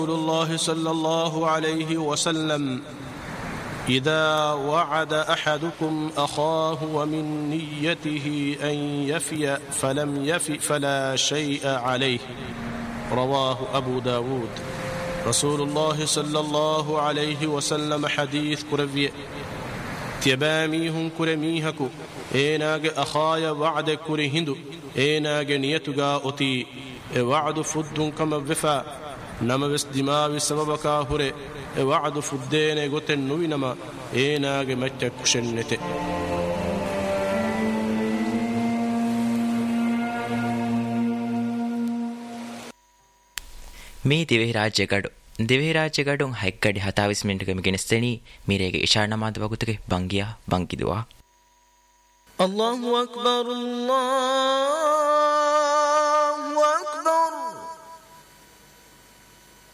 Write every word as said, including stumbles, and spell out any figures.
رسول الله صلى الله عليه وسلم إذا وعد أحدكم أخاه ومن نيته أن يفي فلم يفي فلا شيء عليه. رواه أبو داود. رسول الله صلى الله عليه وسلم حديث كربي تيباميهم كرميهكو إيناغ أخايا وعد كرهندو إيناغ نيتغا أتي وعد فدن كما وفا نما بس دماغ سببكا هره وعد فدين غتن نوينما إيناغ مچ كشنته. ಮೀ ದಿವೆಹಿ ರಾಜ್ಯಗಡು ದಿವೆಹಿ ರಾಜ್ಯಗಡು ಹೈಕ್ಕಡಿ ಹತಾವಿಸ್ ಮಿನಿಟ್ಗೆ ಮಿಗೆನಿಸ್ತೇನಿ ಮೀರೆಗೆ ಇಶಾರ್ಣಮಾದ ಬಗುತಗೆ ಬಂಗಿಯ ಬಂಗಿದುವ ಅಲ್ಲಾಹು ಅಕ್ಬರ್ ಅಲ್ಲಾಹ್